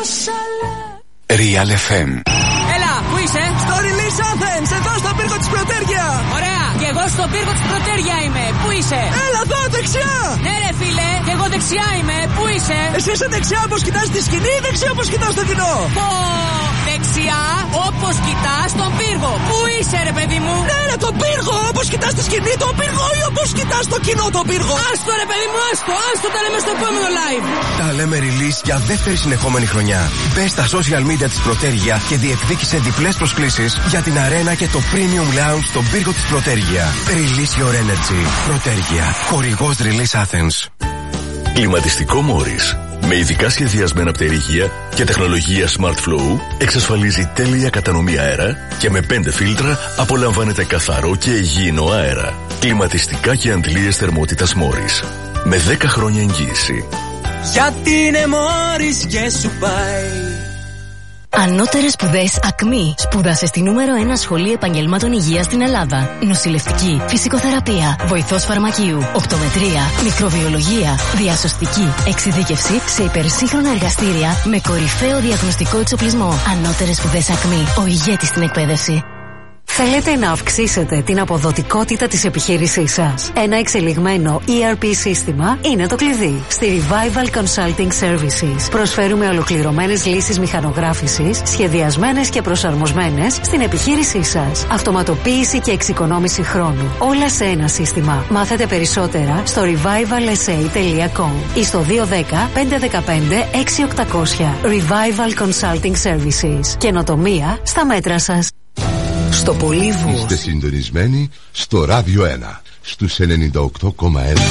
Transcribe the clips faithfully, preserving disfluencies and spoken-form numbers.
Real εφ εμ. Έλα, πού είσαι? Στο Release Athens, εδώ στο πύργο της Πρωτέρια. Ωραία, και εγώ στο πύργο της Πρωτέρια είμαι. Πού είσαι? Έλα εδώ, δεξιά. Ναι ρε φίλε, και εγώ δεξιά είμαι. Πού είσαι? Εσύ είσαι δεξιά όπως κοιτάς τη σκηνή ή δεξιά όπως κοιτάς το κοινό? Πω, δεξιά όπως κοιτάς τον πύργο. Πού είσαι ρε παιδί μου? Ναι ρε, τον πύργο, όπως κοιτάς τη σκηνή τον πύργο ή όπως κοιτάς το κοινό τον πύργο? Άστο ρε παιδί μου, άστο, άστο, τα λέμε στο επόμενο live. Τα λέμε Release για δεύτερη συνεχόμενη χρονιά. Μπες στα social media της Πρωτέρια και διεκδίκησε διπλές προσκλήσεις για την αρένα και το Premium Lounge στον πύργο της Πρωτέρια. Release your energy. Πρωτέρια. Χορηγός Release Athens. Κλιματιστικό Morris. Με ειδικά σχεδιασμένα πτερίγια και τεχνολογία Smart Flow εξασφαλίζει τέλεια κατανομή αέρα και με πέντε φίλτρα απολαμβάνετε καθαρό και υγιεινό αέρα. Κλιματιστικά και αντλίες θερμότητας Morris. Με δέκα χρόνια εγγύηση. Γιατί είναι Morris και σου πάει. Ανώτερες σπουδές ΑΚΜΗ. Σπούδασε στη νούμερο ένα σχολή επαγγελμάτων υγείας στην Ελλάδα. Νοσηλευτική, φυσικοθεραπεία, βοηθός φαρμακείου, οπτομετρία, μικροβιολογία, διασωστική, εξειδίκευση σε υπερσύγχρονα εργαστήρια με κορυφαίο διαγνωστικό εξοπλισμό. Ανώτερες σπουδές ΑΚΜΗ. Ο ηγέτης στην εκπαίδευση. Θέλετε να αυξήσετε την αποδοτικότητα της επιχείρησής σας? Ένα εξελιγμένο ι αρ πι σύστημα είναι το κλειδί. Στη Revival Consulting Services προσφέρουμε ολοκληρωμένες λύσεις μηχανογράφησης, σχεδιασμένες και προσαρμοσμένες στην επιχείρησή σας. Αυτοματοποίηση και εξοικονόμηση χρόνου. Όλα σε ένα σύστημα. Μάθετε περισσότερα στο revival s a τελεία com ή στο δύο ένα μηδέν πέντε ένα πέντε έξι οκτακόσια. Revival Consulting Services. Καινοτομία στα μέτρα σας. Στο Πολύβου. Είστε συντονισμένοι στο Ράδιο ένα, στους ενενήντα οκτώ κόμμα ένα.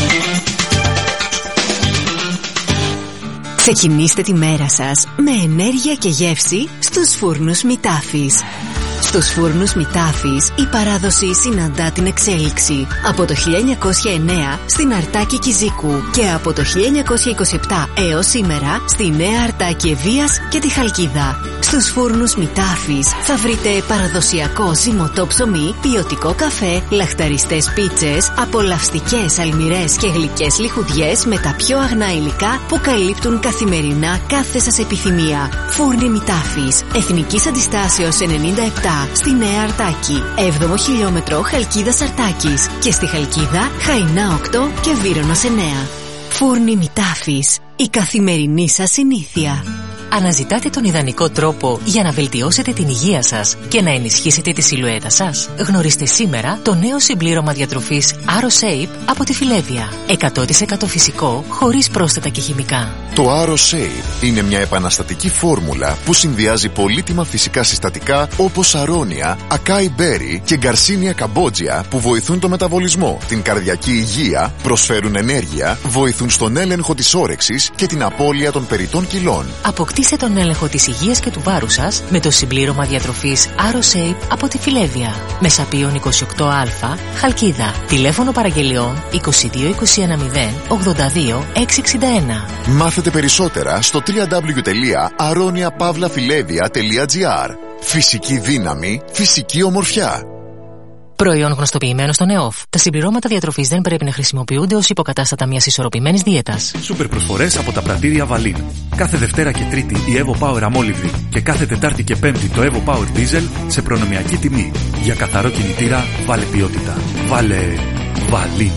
Ξεκινήστε τη μέρα σας με ενέργεια και γεύση στους φούρνους Μητάφης. Στους φούρνους Μητάφης η παράδοση συναντά την εξέλιξη. Από το χίλια εννιακόσια εννέα στην Αρτάκη Κιζίκου και από το χίλια εννιακόσια είκοσι επτά έως σήμερα στη Νέα Αρτάκη Ευβοίας και τη Χαλκίδα. Στους φούρνους Μητάφης θα βρείτε παραδοσιακό ζυμωτό ψωμί, ποιοτικό καφέ, λαχταριστές πίτσες, απολαυστικές αλμυρές και γλυκές λιχουδιές με τα πιο αγνά υλικά που καλύπτουν καθημερινά κάθε σας επιθυμία. Φούρνοι Μητάφης, Εθνικής Αντιστάσεως ενενήντα επτά στη Νέα Αρτάκη, έβδομο χιλιόμετρο Χαλκίδας Αρτάκης και στη Χαλκίδα Χαϊνά οκτώ και Βύρονος εννέα. Φούρνοι Μητάφης, η καθημερινή σας συνήθεια. Αναζητάτε τον ιδανικό τρόπο για να βελτιώσετε την υγεία σας και να ενισχύσετε τη σιλουέτα σας? Γνωρίστε σήμερα το νέο συμπλήρωμα διατροφής AroShape από τη Φιλέβια. εκατό τοις εκατό φυσικό, χωρίς πρόσθετα και χημικά. Το AroShape είναι μια επαναστατική φόρμουλα που συνδυάζει πολύτιμα φυσικά συστατικά όπως αρώνια, ακάι μπέρι και γκαρσίνια καμπότζια που βοηθούν το μεταβολισμό, την καρδιακή υγεία, προσφέρουν ενέργεια, βοηθούν στον έλεγχο της όρεξης και την απώλεια των περιττών κιλών. Αποκτήστε τον έλεγχο της υγείας και του βάρους σας με το συμπλήρωμα διατροφής AroShape από τη Φιλέβια. Μεσαπίων είκοσι οκτώ α, Χαλκίδα. Τηλέφωνο παραγγελιών είκοσι δύο είκοσι ένα μηδέν ογδόντα δύο εξακόσια εξήντα ένα. Μάθετε περισσότερα στο double-u double-u double-u τελεία aronia pavla filevia τελεία gr. Φυσική δύναμη, φυσική ομορφιά. Προϊόν γνωστοποιημένο στον ΕΟΦ. Τα συμπληρώματα διατροφής δεν πρέπει να χρησιμοποιούνται ως υποκατάστατα μιας ισορροπημένης δίαιτας. Σούπερ προσφορές από τα πρατήρια Βαλίν. Κάθε Δευτέρα και Τρίτη η Evo Power αμόλυβδη και κάθε Τετάρτη και Πέμπτη το Evo Power Diesel σε προνομιακή τιμή. Για καθαρό κινητήρα βάλε ποιότητα. Βάλε Βαλίν.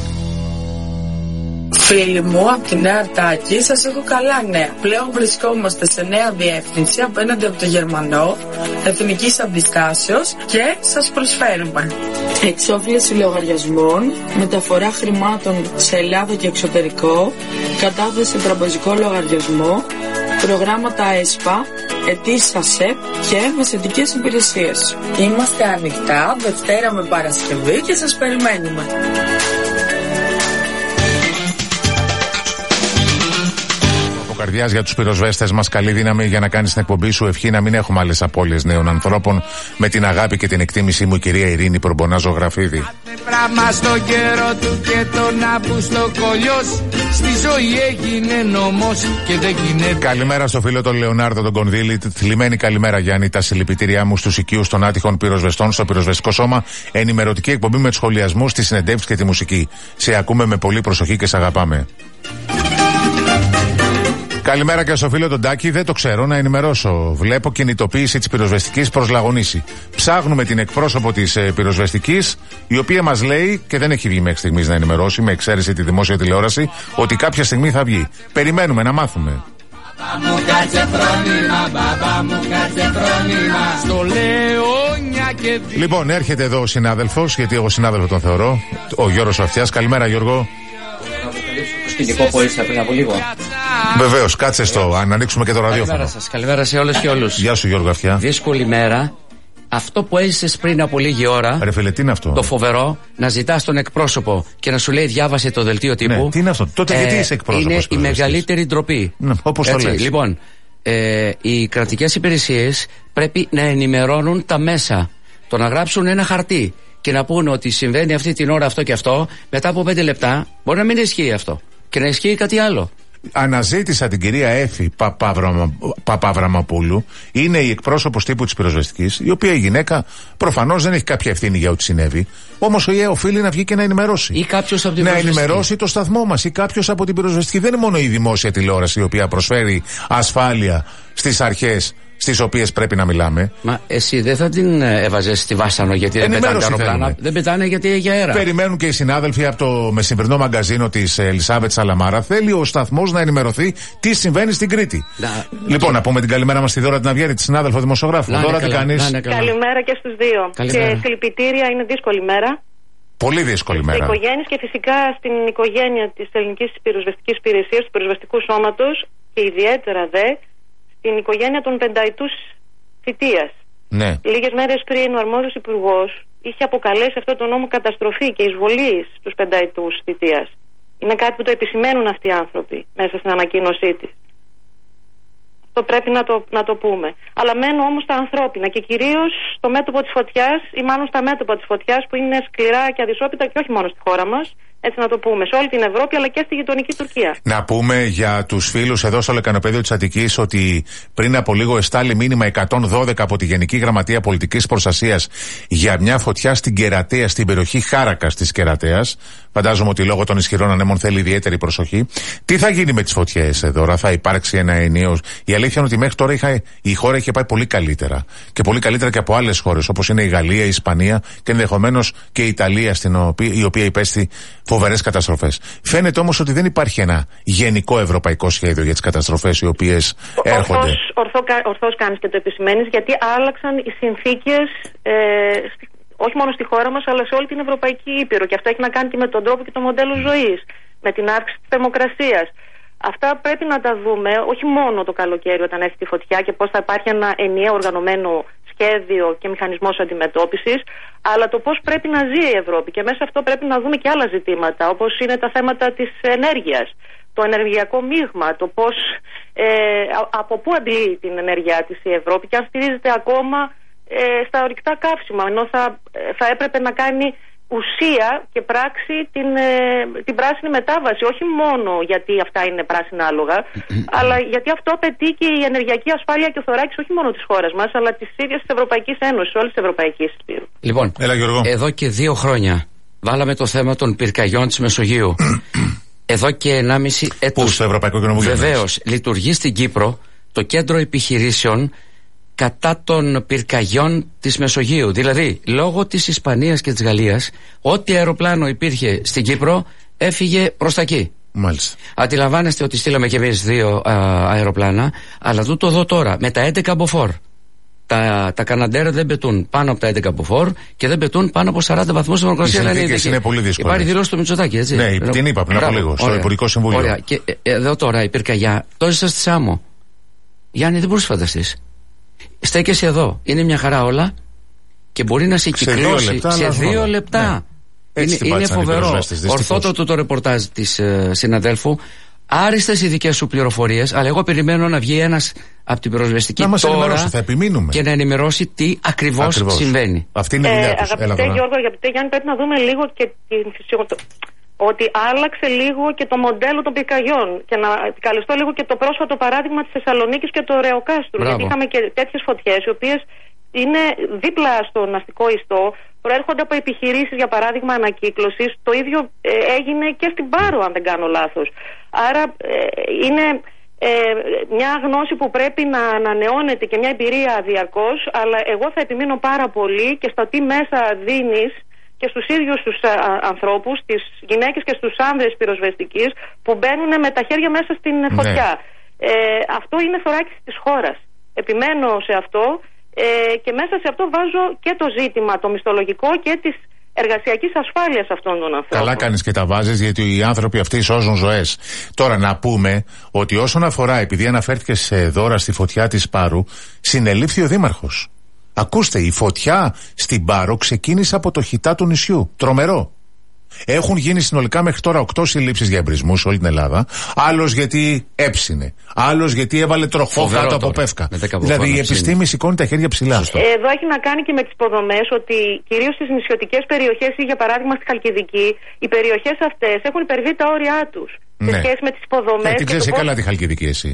Φίλοι μου, από τη Νέα Αρτάκη σας έχω καλά νέα. Πλέον βρισκόμαστε σε νέα διεύθυνση απέναντι από το Γερμανό, Εθνικής Αντιστάσεως και σας προσφέρουμε εξόφληση λογαριασμών, μεταφορά χρημάτων σε Ελλάδα και εξωτερικό, κατάθεση τραπεζικό λογαριασμό, προγράμματα ΕΣΠΑ, αιτήσεις ΑΣΕΠ και μεσαιτικές υπηρεσίες. Είμαστε ανοιχτά Δευτέρα με Παρασκευή και σας περιμένουμε. Καρδιάς για τους πυροσβέστες μας, καλή δύναμη για να κάνεις την εκπομπή σου. Ευχή να μην έχουμε άλλες απώλειες νέων ανθρώπων. Με την αγάπη και την εκτίμησή μου, η κυρία Ειρήνη Προμπονά Ζωγραφίδη. Πράγμα στον καιρό του και τον Αύγουστο κολλιός. Στη ζωή έγινε νόμος και δεν γίνεται. Καλημέρα στο φίλο τον Λεωνάρδο τον Κονδύλη. Θλιμμένη καλημέρα Γιάννη. Τα συλληπιτήριά μου στους οικείους των άτυχων πυροσβεστών στο Πυροσβεστικό Σώμα. Ενημερωτική εκπομπή με τους σχολιασμούς, τις συνεντεύξεις και τη μουσική. Σε ακούμε με πολύ προσοχή και σε αγαπάμε. Καλημέρα και στο φίλο τον Τάκη. Δεν το ξέρω, να ενημερώσω. Βλέπω κινητοποίηση της πυροσβεστικής προς Λαγονίση. Ψάχνουμε την εκπρόσωπο της ε, πυροσβεστικής, η οποία μας λέει, και δεν έχει βγει μέχρι στιγμής να ενημερώσει, με εξαίρεση τη δημόσια τηλεόραση, ότι κάποια στιγμή θα βγει. Περιμένουμε να μάθουμε. Μου κάτσε φρόνημα, μπαμπά μου κάτσε φρόνημα. Στο Λεόνια και δι... Λοιπόν, έρχεται εδώ ο συνάδελφος, γιατί εγώ συνάδελφο τον θεωρώ, ο Γιώργος Αυτιάς. Καλημέρα, Γιώργο. Το σκηνικό που ήρθα πριν από λίγο. Βεβαίως, κάτσε στο, αν ανοίξουμε και το ραδιόφωνο. Καλημέρα σας, καλημέρα σε όλες και όλους. Γεια σου, Γιώργο Αυτιά. Δύσκολη μέρα. Αυτό που έζησες πριν από λίγη ώρα. Ρε φίλε, τι είναι αυτό? Το φοβερό, να ζητάς τον εκπρόσωπο και να σου λέει διάβασε το δελτίο τύπου. Ναι, τι είναι αυτό? Τότε ε, γιατί είσαι εκπρόσωπος? Είναι η μεγαλύτερη ντροπή. Ναι, όπως το λες. Λοιπόν, ε, οι κρατικές υπηρεσίες πρέπει να ενημερώνουν τα μέσα. Το να γράψουν ένα χαρτί και να πούνε ότι συμβαίνει αυτή την ώρα αυτό και αυτό, μετά από πέντε λεπτά μπορεί να μην ισχύει αυτό και να ισχύει κάτι άλλο. Αναζήτησα την κυρία Έφη Παπαβραμα, Παπαβραμαπούλου. Είναι η εκπρόσωπος τύπου της πυροσβεστικής, η οποία η γυναίκα προφανώς δεν έχει κάποια ευθύνη για ό,τι συνέβη. Όμως η ΕΕ οφείλει να βγει και να ενημερώσει. Ή κάποιος από την να πυροσβεστική. ενημερώσει το σταθμό μας ή κάποιος από την πυροσβεστική. Δεν είναι μόνο η δημόσια τηλεόραση η οποία προσφέρει ασφάλεια στις αρχές στις οποίες πρέπει να μιλάμε. Μα εσύ δεν θα την έβαζες στη Βάσανο γιατί δεν πετάνε τα αεροπλάνα? Δεν πετάνε γιατί έχει αέρα. Περιμένουν και οι συνάδελφοι από το μεσημβρινό μαγκαζίνο της Ελισάβετ Σαλαμάρα. Θέλει ο σταθμός να ενημερωθεί τι συμβαίνει στην Κρήτη. Να, λοιπόν, και... να πούμε την καλημέρα μας στη Δώρα την Αυγέρη, τη συνάδελφο δημοσιογράφου. Δώρα, τι κάνεις? Καλημέρα και στους δύο. Καλημέρα. Και συλληπιτήρια, είναι δύσκολη μέρα. Πολύ δύσκολη μέρα. Στις οικογένειες και φυσικά στην οικογένεια της Ελληνικής Πυροσβεστικής Υπηρεσίας, του Πυροσβεστικού Σώματος και ιδιαίτερα δε την οικογένεια των πενταετούς θητείας. Ναι. Λίγες μέρες πριν ο αρμόδιος υπουργός είχε αποκαλέσει αυτό το νόμο καταστροφή και εισβολή στους πενταετούς θητείας. Είναι κάτι που το επισημαίνουν αυτοί οι άνθρωποι μέσα στην ανακοίνωσή της. Αυτό πρέπει να το, να το πούμε. Αλλά μένουν όμως τα ανθρώπινα και κυρίως στο μέτωπο της φωτιάς ή μάλλον στα μέτωπα της φωτιάς που είναι σκληρά και αδυσόπιτα και όχι μόνο στη χώρα μας. Έτσι να το πούμε, σε όλη την Ευρώπη αλλά και στη γειτονική Τουρκία. Να πούμε για τους φίλους εδώ στο λεκανοπέδιο της Αττικής ότι πριν από λίγο εστάλει μήνυμα εκατόν δώδεκα από τη Γενική Γραμματεία Πολιτικής Προστασίας για μια φωτιά στην Κερατέα, στην περιοχή Χάρακας της Κερατέας. Φαντάζομαι ότι λόγω των ισχυρών ανέμων θέλει ιδιαίτερη προσοχή. Τι θα γίνει με τις φωτιές εδώ, θα υπάρξει ένα ενιαίο? Η αλήθεια είναι ότι μέχρι τώρα είχα, η χώρα είχε πάει πολύ καλύτερα. Και πολύ καλύτερα και από άλλες χώρες όπως είναι η Γαλλία, η Ισπανία και ενδεχομένως και η Ιταλία, στην οποία, η οποία υπέστη φοβερές καταστροφές. Φαίνεται όμως ότι δεν υπάρχει ένα γενικό ευρωπαϊκό σχέδιο για τις καταστροφές οι οποίες έρχονται. Ορθώς, ορθώ, ορθώς κάνεις και το επισημαίνεις, γιατί άλλαξαν οι συνθήκες ε, όχι μόνο στη χώρα μας αλλά σε όλη την Ευρωπαϊκή Ήπειρο, και αυτό έχει να κάνει και με τον τρόπο και το μοντέλο ζωής, με την αύξηση της θερμοκρασίας. Αυτά πρέπει να τα δούμε όχι μόνο το καλοκαίρι όταν έχει τη φωτιά και πώς θα υπάρχει ένα ενιαίο οργανωμένο σχέδιο και μηχανισμός αντιμετώπισης, αλλά το πώς πρέπει να ζει η Ευρώπη. Και μέσα αυτό πρέπει να δούμε και άλλα ζητήματα, όπως είναι τα θέματα της ενέργειας, το ενεργειακό μείγμα, το πώς, ε, από πού αντλεί την ενέργειά της η Ευρώπη και αν στηρίζεται ακόμα ε, στα ορυκτά καύσιμα, ενώ θα, θα έπρεπε να κάνει ουσία και πράξη την, ε, την πράσινη μετάβαση, όχι μόνο γιατί αυτά είναι πράσινα άλογα, αλλά γιατί αυτό απαιτεί και η ενεργειακή ασφάλεια και ο θωράκης όχι μόνο της χώρας μας, αλλά της ίδιας της Ευρωπαϊκής Ένωσης, όλης της Ευρωπαϊκής Υπήρου. Λοιπόν, Έλα, εδώ και δύο χρόνια βάλαμε το θέμα των πυρκαγιών της Μεσογείου. Εδώ και ενάμιση έτος. Πού, στο Ευρωπαϊκό Κοινοβούλιο? Βεβαίως, λειτουργεί στην Κύπρο το κέντρο επιχειρήσεων κατά των πυρκαγιών της Μεσογείου. Δηλαδή, λόγω της Ισπανίας και της Γαλλίας, ό,τι αεροπλάνο υπήρχε στην Κύπρο έφυγε προς τα εκεί. Μάλιστα. Αντιλαμβάνεστε ότι στείλαμε και εμείς δύο α, αεροπλάνα, αλλά τούτο εδώ τώρα, με τα έντεκα μποφόρ. Τα, τα Καναντέρα δεν πετούν πάνω από τα έντεκα μποφόρ και δεν πετούν πάνω από σαράντα βαθμούς θερμοκρασία. Οι συνθήκες είναι πολύ δύσκολες. Υπάρχει δηλώση στο Μητσοτάκη, έτσι. Ναι, την είπα πριν από λίγο, στο Υπουργικό Συμβούλιο. Ωραία. Και ε, εδώ τώρα η πυρκαγιά, το έζησα στη Σάμο. Γιάννη, δεν μπορείς να φανταστείς. Στέκεσαι εδώ, είναι μια χαρά όλα και μπορεί να σε κυκλώσει σε δύο λεπτά. Ναι. Είναι, είναι φοβερό. Ορθότατο το ρεπορτάζ της ε, συναδέλφου. Άριστες οι δικές σου πληροφορίες, αλλά εγώ περιμένω να βγει ένας από την πυροσβεστική να μας τώρα ενημερώσει, θα επιμείνουμε. Και να ενημερώσει τι ακριβώς, ακριβώς. συμβαίνει. Αυτή είναι η δουλειά ε, τους. Αγαπητέ Γιώργο, αγαπητέ Γιάννη, πρέπει να δούμε λίγο και την φυσιογνωμία. Ότι άλλαξε λίγο και το μοντέλο των πυρκαγιών. Και να επικαλεστώ λίγο και το πρόσφατο παράδειγμα της Θεσσαλονίκης και του Ρεοκάστρου. Γιατί είχαμε και τέτοιες φωτιές, οι οποίες είναι δίπλα στον αστικό ιστό, προέρχονται από επιχειρήσεις, για παράδειγμα ανακύκλωσης. Το ίδιο ε, έγινε και στην Πάρο, αν δεν κάνω λάθος. Άρα ε, είναι ε, μια γνώση που πρέπει να ανανεώνεται και μια εμπειρία διαρκώς, αλλά εγώ θα επιμείνω πάρα πολύ και στο τι μέσα δίνεις και στους ίδιους τους α, ανθρώπους, τις γυναίκες και στους άνδρες πυροσβεστικής που μπαίνουν με τα χέρια μέσα στην Ναι. φωτιά. Ε, αυτό είναι θωράκιση της χώρας. Επιμένω σε αυτό ε, και μέσα σε αυτό βάζω και το ζήτημα το μισθολογικό και της εργασιακής ασφάλειας αυτών των ανθρώπων. Καλά κάνεις και τα βάζεις, γιατί οι άνθρωποι αυτοί σώζουν ζωές. Τώρα να πούμε ότι όσον αφορά, επειδή αναφέρθηκε σε δώρα στη φωτιά της Πάρου, συνελήφθη ο δήμαρχος. Ακούστε, η φωτιά στην Πάρο ξεκίνησε από το χιτά του νησιού. Τρομερό. Έχουν γίνει συνολικά μέχρι τώρα οκτώ συλλήψεις για εμπρισμούς σε όλη την Ελλάδα. Άλλος γιατί έψινε. Άλλος γιατί έβαλε τροχό κάτω από πεύκα. Δηλαδή η επιστήμη σηκώνει τα χέρια ψηλά. Εδώ έχει να κάνει και με τις υποδομές, ότι κυρίως στις νησιωτικές περιοχές ή για παράδειγμα στη Χαλκιδική, οι περιοχές αυτές έχουν υπερβεί τα όρια τους. Ναι. Σε σχέση με τις υποδομές. Ε, την ξέρεις πώς... καλά τη Χαλκιδική εσύ.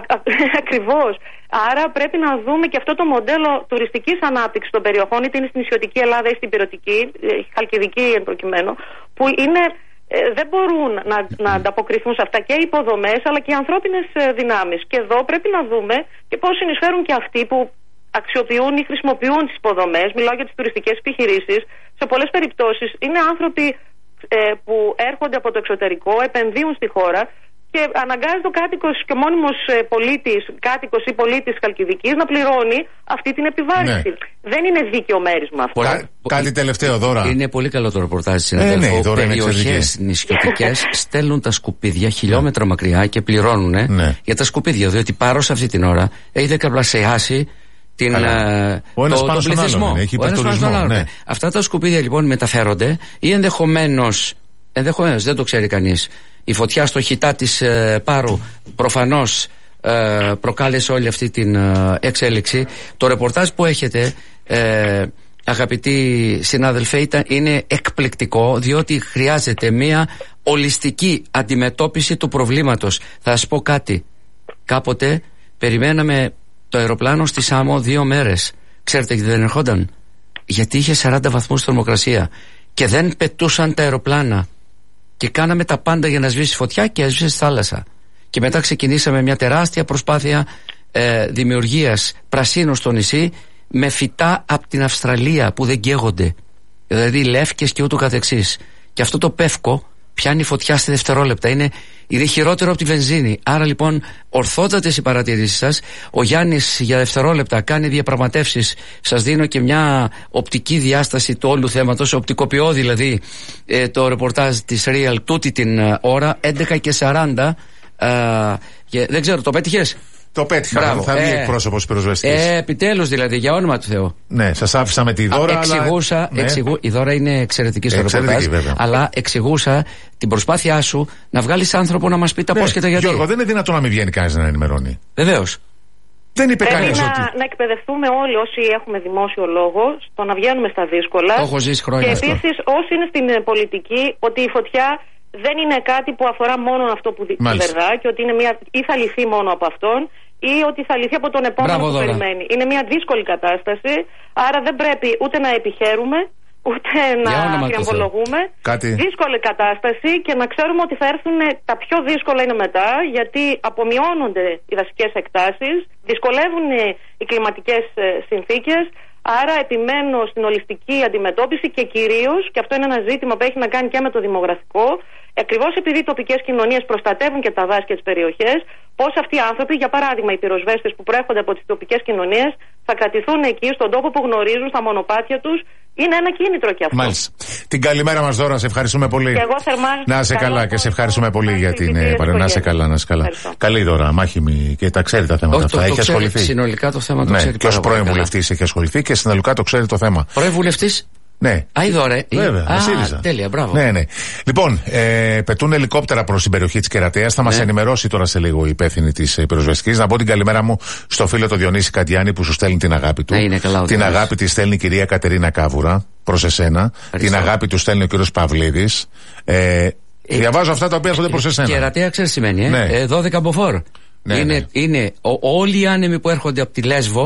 Ακριβώς. Άρα πρέπει να δούμε και αυτό το μοντέλο τουριστικής ανάπτυξης των περιοχών, είτε είναι στη νησιωτική Ελλάδα ή στην υπηρετική, Χαλκιδική εν προκειμένου, που είναι, ε, δεν μπορούν να, να ανταποκριθούν σε αυτά και οι υποδομές αλλά και οι ανθρώπινες δυνάμεις. Και εδώ πρέπει να δούμε και πώς συνεισφέρουν και αυτοί που αξιοποιούν ή χρησιμοποιούν τις υποδομές. Μιλάω για τις τουριστικές επιχειρήσεις. Σε πολλές περιπτώσεις είναι άνθρωποι ε, που έρχονται από το εξωτερικό, επενδύουν στη χώρα και αναγκάζεται ο κάτοικος και μόνιμος πολίτης, κάτοικος ή πολίτης Χαλκιδικής να πληρώνει αυτή την επιβάρυνση. Ναι. Δεν είναι δίκαιο μέρισμα αυτό. Πο- κάτι τελευταίο δώρα. Είναι πολύ καλό το ρεπορτάζ, συναδελφό. Ε, ναι, περιοχές νησιωτικές στέλνουν τα σκουπίδια χιλιόμετρα μακριά και πληρώνουν ναι. για τα σκουπίδια. Διότι Πάρο σε αυτή την ώρα έχει δεκαπλασιάσει την, ε, ο ένας το, πάνω τον στον πληθυσμό. άλλον, έχει ο ένας πάνω στον άλλον. Ναι. Αυτά τα σκουπίδια λοιπόν μεταφέρονται ή ενδεχομένως, ενδεχομένως δεν το ξέρει κανείς. Η φωτιά στο χιτά της ε, Πάρου προφανώς ε, προκάλεσε όλη αυτή την ε, εξέλιξη. Το ρεπορτάζ που έχετε, ε, αγαπητοί συνάδελφοι, ήταν, είναι εκπληκτικό, διότι χρειάζεται μια ολιστική αντιμετώπιση του προβλήματος. Θα σας πω κάτι. Κάποτε περιμέναμε το αεροπλάνο στη Σάμο δύο μέρες. Ξέρετε γιατί δεν ερχόταν? Γιατί είχε σαράντα βαθμούς θερμοκρασία και δεν πετούσαν τα αεροπλάνα. Και κάναμε τα πάντα για να σβήσει φωτιά και έσβησε στη θάλασσα. Και μετά ξεκινήσαμε μια τεράστια προσπάθεια ε, δημιουργίας πρασίνου στο νησί με φυτά από την Αυστραλία που δεν καίγονται. Δηλαδή λεύκες και ούτω καθεξής. Και αυτό το πεύκο πιάνει φωτιά στη δευτερόλεπτα. Είναι, είναι χειρότερο από τη βενζίνη. Άρα λοιπόν ορθότατες οι παρατηρήσεις σας. Ο Γιάννης για δευτερόλεπτα κάνει διαπραγματεύσεις. Σας δίνω και μια οπτική διάσταση του όλου θέματος. Οπτικοποιώ δηλαδή ε, το ρεπορτάζ της Real τούτη την ε, ώρα έντεκα και σαράντα. Ε, και δεν ξέρω, το πέτυχες? Το πέτυχα. Μπράβο. Θα βγει ε, εκπρόσωπος πυροσβεστικής. Ε, επιτέλους δηλαδή, για όνομα του Θεού. Ναι, σας άφησα με τη Δώρα. Εξηγούσα, αλλά... ναι. εξηγού, η Δώρα είναι εξαιρετική στο ρεπορτάζ. Αλλά εξηγούσα την προσπάθειά σου να βγάλεις άνθρωπο να μας πει τα ναι. πώς και τα γιατί. Γιώργο, δεν είναι δυνατόν να μην βγαίνει κανείς να ενημερώνει. Βεβαίως. Δεν είπε Πρέπει κανείς να, ότι... να εκπαιδευτούμε όλοι όσοι έχουμε δημόσιο λόγο στο να βγαίνουμε στα δύσκολα. Το έχω ζήσει χρόνια. Και επίσης όσοι είναι στην πολιτική, ότι η φωτιά δεν είναι κάτι που αφορά μόνο αυτό που κυβερνά και ότι είναι μια, ή θα λυθεί μόνο από αυτόν ή ότι θα λυθεί από τον επόμενο Μπράβο, που δώρα. περιμένει. Είναι μια δύσκολη κατάσταση, άρα δεν πρέπει ούτε να επιχαίρουμε ούτε να triαμβολογούμε. Κάτι... Δύσκολη κατάσταση και να ξέρουμε ότι θα έρθουν τα πιο δύσκολα είναι μετά, γιατί απομειώνονται οι δασικές εκτάσεις, δυσκολεύουν οι κλιματικές συνθήκες. Άρα επιμένω στην ολιστική αντιμετώπιση και κυρίως, και αυτό είναι ένα ζήτημα που έχει να κάνει και με το δημογραφικό, ακριβώς επειδή οι τοπικές κοινωνίες προστατεύουν και τα δάση και τις περιοχές, πώς αυτοί οι άνθρωποι, για παράδειγμα οι πυροσβέστες που προέρχονται από τις τοπικές κοινωνίες, θα κρατηθούν εκεί στον τόπο που γνωρίζουν, στα μονοπάτια τους. Είναι ένα κίνητρο και αυτό. Μάλιστα. Την καλημέρα μας, Δώρα, σε ευχαριστούμε πολύ. Και εγώ θερμά. Να είσαι καλά και σε ευχαριστούμε πολύ για την παρέμβαση. Να είσαι καλά, να είσαι καλά. Καλή Δώρα, μάχημη και τα ξέρει τα θέματα αυτά. Έχει ασχοληθεί. Συνολικά το θέμα το ξέρει. Και ως πρώην βουλευτής έχει ασχοληθεί και συνολικά το ξέρει το θέμα. Πρώην βουλευτής. Ναι. Αιδωρέ. Βέβαια, Α, ΣΥΡΙΖΑ. Τέλεια, μπράβο. Ναι, ναι. Λοιπόν, ε, πετούν ελικόπτερα προς την περιοχή της Κερατέας. Θα ναι. μας ενημερώσει τώρα σε λίγο η υπεύθυνη της πυροσβεστικής. Να πω την καλημέρα μου στο φίλο το Διονύση Καντιάνη που σου στέλνει την αγάπη του. Ναι, είναι καλά, την αγάπη της στέλνει η κυρία Κατερίνα Κάβουρα προς εσένα. Ευχαριστώ. Την αγάπη του στέλνει ο κύριος Παυλίδης. Ε, ε, διαβάζω αυτά τα οποία έρχονται προς εσένα. Κερατέα, ξέρει σημαίνει, ε? Ναι. Ε, δώδεκα μποφόρ. Ναι, είναι ναι. είναι ο, όλοι οι άνεμοι που έρχονται από τη Λέσβο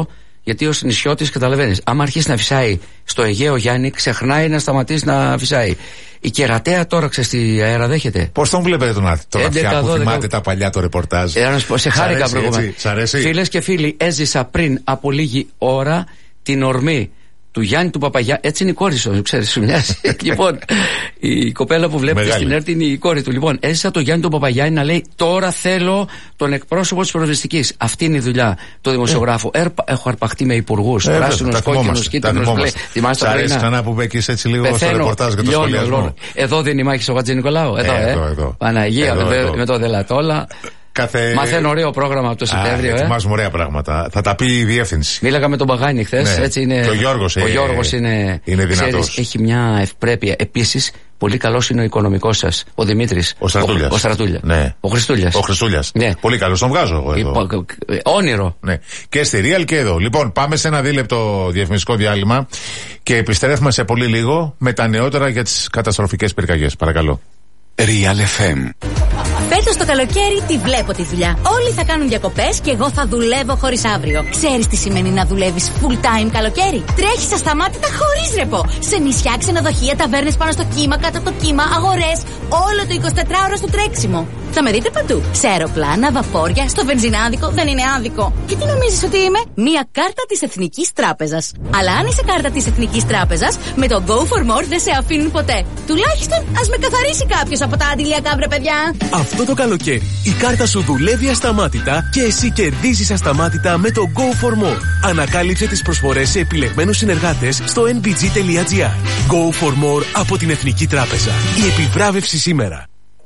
Γιατί ως νησιώτης καταλαβαίνεις, άμα αρχίσει να φυσάει στο Αιγαίο, Γιάννη, ξεχνάει να σταματήσει να φυσάει. Η κερατέα τόραξε στη αέρα, δέχεται. Πώς τον βλέπετε τον Άθη, τον αυτιά που θυμάται τα παλιά το ρεπορτάζ? Ε, σε χάρηκα προηγούμενα. Φίλες και φίλοι, έζησα πριν από λίγη ώρα την ορμή του Γιάννη του Παπαγιά. Έτσι είναι η κόρη σου, ξέρεις, σου μοιάζει. Λοιπόν, η κοπέλα που βλέπετε στην ΕΡΤ είναι η κόρη του. Λοιπόν, έζησα το Γιάννη του Παπαγιά να λέει: τώρα θέλω τον εκπρόσωπο της πυροσβεστικής. Αυτή είναι η δουλειά του δημοσιογράφου. Ε. Έχω αρπαχτεί με υπουργούς, ε, πράσινους, κόκκινους, κίτρινους, μπλε. Θυμάστε τα πριν? Ξανά που μπέκεις έτσι λίγο στο ρεπορτάζ για το σχολιασμό. Εδώ δεν υπάρχει ο Χατζη Νικολάου. Εδώ, ε. Παναγία με το Δελατόλα. Κάθε... Μαθαίνω ωραίο πρόγραμμα από το Σεπτέμβριο. Ε. Ετοιμάζουμε ωραία πράγματα. Θα τα πει η διεύθυνση. Μίλαγα με τον Παγάνη χθες. Ναι. Είναι... Και ο Γιώργος, ο Γιώργος είναι, είναι δυνατός. Έχει μια ευπρέπεια. Επίσης, πολύ καλός είναι ο οικονομικός σας, ο Δημήτρης. Ο Στρατούλιας. Ο, ο, Στρατούλια. Ναι. Ο Χριστούλιας. Ο Χριστούλιας. Ναι. Πολύ καλός, τον βγάζω εγώ εδώ. Υπο... Όνειρο. Ναι. Και στη Real και εδώ. Λοιπόν, πάμε σε ένα δίλεπτο διαφημιστικό διάλειμμα και επιστρέφουμε σε πολύ λίγο με τα νεότερα για τις καταστροφικές πυρκαγιές. Παρακαλώ. Real εφ εμ. Φέτος το καλοκαίρι τη βλέπω τη δουλειά. Όλοι θα κάνουν διακοπές και εγώ θα δουλεύω χωρίς αύριο. Ξέρεις τι σημαίνει να δουλεύεις full time καλοκαίρι? Τρέχεις ασταμάτητα χωρίς ρεπό. Σε νησιά, ξενοδοχεία, ταβέρνες πάνω στο κύμα, κάτω από το κύμα, αγορές. Όλο το εικοσιτετράωρο στο τρέξιμο. Θα με δείτε παντού. Σε αεροπλάνα, βαπόρια, στο βενζινάδικο. Δεν είναι άδικο. Και τι νομίζεις ότι είμαι? Μία κάρτα της Εθνικής Τράπεζας. Αλλά αν είσαι κάρτα της Εθνικής Τράπεζας, με το Go for More δεν σε αφήνουν ποτέ. Τουλάχιστον ας με καθαρίσει κάποιος από τα αντιλιακά, βρε παιδιά. Αυτό το καλοκαίρι η κάρτα σου δουλεύει ασταμάτητα και εσύ κερδίζεις ασταμάτητα με το Go for More. Ανακάλυψε τις προσφορές σε επιλεγμένους συνεργάτες στο εν μπι τζι τελεία τζι άρ. Go for More από την Εθνική Τράπεζα. Η επιβράβευση σήμερα.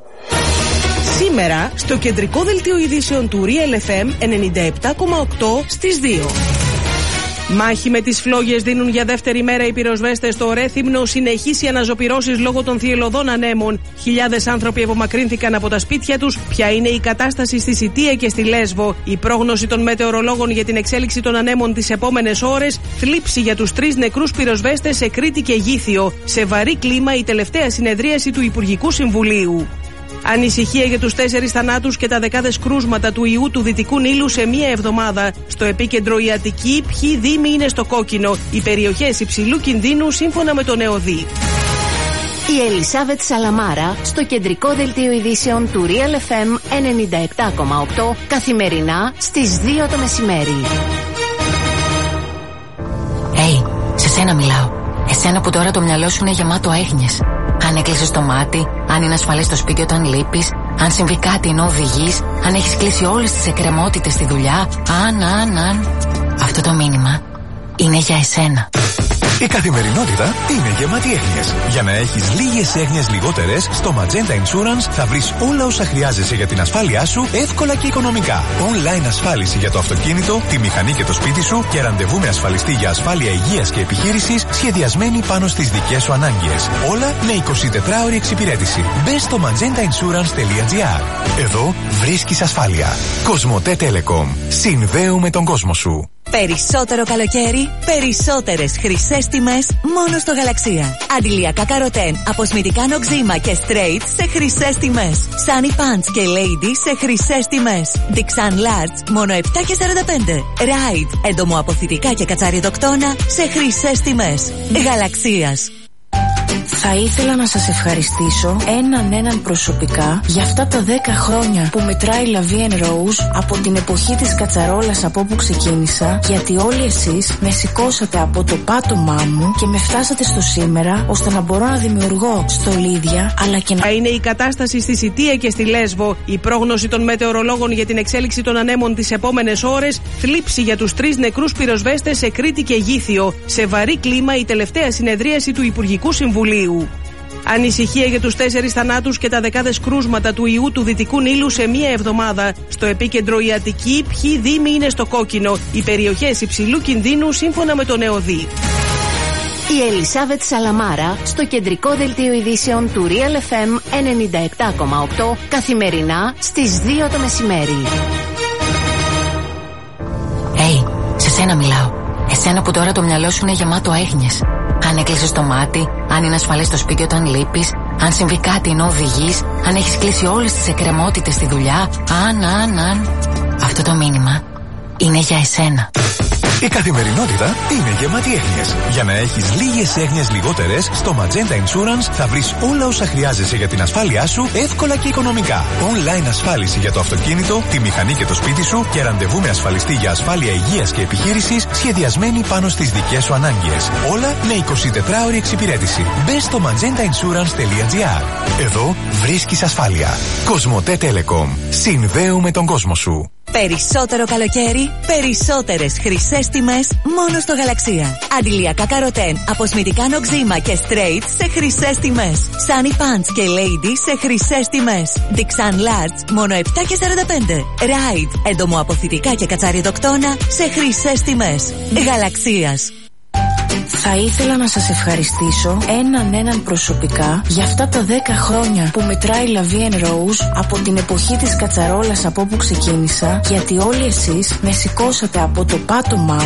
Σήμερα στο κεντρικό δελτίο ειδήσεων του Real εφ εμ ενενήντα επτά κόμμα οκτώ στις δύο. Μάχη με τις φλόγες δίνουν για δεύτερη μέρα οι πυροσβέστες στο Ρέθυμνο. Συνεχίσει οι αναζωπυρώσεις λόγω των θυελλωδών ανέμων. Χιλιάδες άνθρωποι απομακρύνθηκαν από τα σπίτια τους. Ποια είναι η κατάσταση στη Σιτία και στη Λέσβο? Η πρόγνωση των μετεωρολόγων για την εξέλιξη των ανέμων τις επόμενες ώρες. Θλίψη για τους τρεις νεκρούς πυροσβέστες σε Κρήτη και Γήθιο. Σε βαρύ κλίμα η τελευταία συνεδρίαση του Υπουργικού Συμβουλίου. Ανησυχία για τους τέσσερις θανάτους και τα δεκάδες κρούσματα του ιού του Δυτικού Νείλου σε μία εβδομάδα. Στο επίκεντρο η Αττική, ποιοι δήμοι είναι στο κόκκινο. Οι περιοχές υψηλού κινδύνου σύμφωνα με τον ΕΟΔΗ. Η Ελισάβετ Σαλαμάρα στο κεντρικό δελτίο ειδήσεων του Real εφ εμ ενενήντα επτά κόμμα οκτώ καθημερινά στις δύο το μεσημέρι. Hey, σε σένα μιλάω. Εσένα που τώρα το μυαλό σου είναι γεμάτο έγνοιες. Αν έκλεισες το μάτι, αν είναι ασφαλές στο σπίτι όταν λείπεις, αν συμβεί κάτι ενώ οδηγείς, αν έχεις κλείσει όλες τις εκκρεμότητες στη δουλειά, αν, αν, αν. Αυτό το μήνυμα είναι για εσένα. Η καθημερινότητα είναι γεμάτη έγνοιες. Για να έχεις λίγες έγνοιες λιγότερες, στο Magenta Insurance θα βρεις όλα όσα χρειάζεσαι για την ασφάλειά σου εύκολα και οικονομικά. Online ασφάλιση για το αυτοκίνητο, τη μηχανή και το σπίτι σου και ραντεβού με ασφαλιστή για ασφάλεια υγείας και επιχείρησης σχεδιασμένη πάνω στις δικές σου ανάγκες. Όλα με εικοσιτετράωρη εξυπηρέτηση. Μπες στο magenta insurance τελεία τζι άρ. Εδώ βρίσκεις ασφάλεια. Κοσμοτέ Telecom. Συνδέουμε τον κόσμο σου. Περισσότερο καλοκαίρι, περισσότερες χρυσές τιμές μόνο στο Γαλαξία. Αντιλιακά καροτέν, αποσμητικά νοξίμα και straight σε χρυσές τιμές. Sunny Pants και Lady σε χρυσές τιμές. Dixan Large μόνο επτά και σαράντα πέντε. Ride, εντομοαποθητικά και κατσαριδοκτόνα σε χρυσές τιμές. Γαλαξίας. Θα ήθελα να σας ευχαριστήσω έναν έναν προσωπικά για αυτά τα δέκα χρόνια που μετράει La Vie en Rose από την εποχή της κατσαρόλας από όπου ξεκίνησα, γιατί όλοι εσείς με σηκώσατε από το πάτωμά μου και με φτάσατε στο σήμερα ώστε να μπορώ να δημιουργώ στολίδια αλλά και να... Είναι η κατάσταση στη Σιτία και στη Λέσβο. Η πρόγνωση των μετεωρολόγων για την εξέλιξη των ανέμων τις επόμενες ώρες. Θλίψη για τους τρεις νεκρούς πυροσβέστες σε Κρήτη και Γήθιο. Σε βαρύ κλίμα η τελευταία συνεδρίαση του Υπουργικού Συμβουλίου. Ανησυχία για τους τέσσερις θανάτους και τα δεκάδες κρούσματα του ιού του Δυτικού Νείλου σε μία εβδομάδα. Στο επίκεντρο η Αττική, ποιοι δήμοι είναι στο κόκκινο. Οι περιοχές υψηλού κινδύνου σύμφωνα με τον ΕΟΔΗ. Η Ελισάβετ Σαλαμάρα στο κεντρικό δελτίο ειδήσεων του Real εφ εμ ενενήντα επτά κόμμα οκτώ καθημερινά στις δύο το μεσημέρι. Hey, σε σένα μιλάω. Εσένα που τώρα το μυαλό σου είναι γεμάτο έγνοιες. Αν έκλεισες το μάτι, αν είναι ασφαλές στο σπίτι όταν λείπεις, αν συμβεί κάτι ενώ οδηγείς, αν έχεις κλείσει όλες τις εκκρεμότητες στη δουλειά, αν, αν, αν. Αυτό το μήνυμα είναι για εσένα. Η καθημερινότητα είναι γεμάτη έγνοιες. Για να έχεις λίγες έγνοιες λιγότερες, στο Magenta Insurance θα βρεις όλα όσα χρειάζεσαι για την ασφάλειά σου εύκολα και οικονομικά. Online ασφάλιση για το αυτοκίνητο, τη μηχανή και το σπίτι σου και ραντεβού με ασφαλιστή για ασφάλεια υγείας και επιχείρησης σχεδιασμένη πάνω στις δικές σου ανάγκες. Όλα με εικοσιτετράωρη εξυπηρέτηση. Μπες στο magenta insurance τελεία gr. Εδώ βρίσκεις ασφάλεια. Κοσμοτέ Telecom. Συνδέουμε τον κόσμο σου. Περισσότερο καλοκαίρι, περισσότερες χρυσές τιμές μόνο στο Γαλαξία. Αντιλιακά καροτέν, αποσμητικά νοξίμα και straight σε χρυσές τιμές. Sunny Pants και Lady σε χρυσές τιμές. Dixan Large μόνο επτά και σαράντα πέντε. Ride, εντομοαποθητικά και κατσαριδοκτόνα σε χρυσές τιμές. Γαλαξίας. Θα ήθελα να σας ευχαριστήσω έναν έναν προσωπικά για αυτά τα δέκα χρόνια που μετράει La Vie en Rose από την εποχή της κατσαρόλας από όπου ξεκίνησα, γιατί όλοι εσείς με σηκώσατε από το πάτωμά